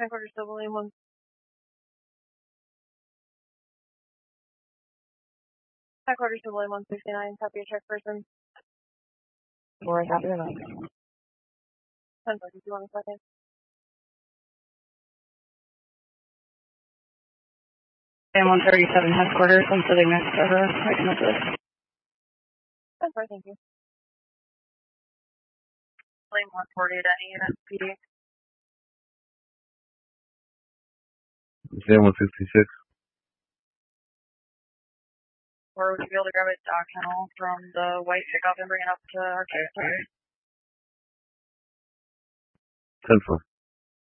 Headquarters to William 1. Headquarters to William 169. Copy a check person. Or copy or not. 10 seconds. You want a second? And 137 headquarters. I'm sitting next to her. I can assist. 10-4, thank you. William 140 at any unit, PD. Jan 166. Or would you be able to grab a dock kennel from the white pickup and bring it up to our case? 10-4.